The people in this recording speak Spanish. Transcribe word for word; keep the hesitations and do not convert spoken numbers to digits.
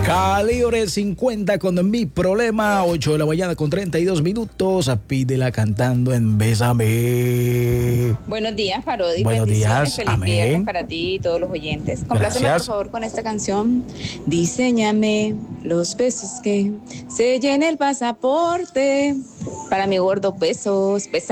Calibre cincuenta con Mi Problema, ocho de la mañana con treinta y dos minutos. Pídela cantando en Bésame. Buenos días, Parodi. Buenos días, Feliz amén. viernes para ti y todos los oyentes. Compláceme, por Gracias. favor, con esta canción. Diseñame los besos que sellen el pasaporte para mi gordo besos.